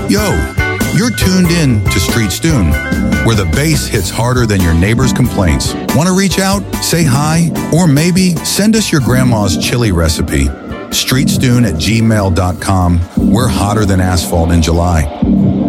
Yo, you're tuned in to Street Stoon, where the bass hits harder than your neighbor's complaints. Want to reach out, say hi, or maybe send us your grandma's chili recipe? streetstoon@gmail.com. We're hotter than asphalt in July.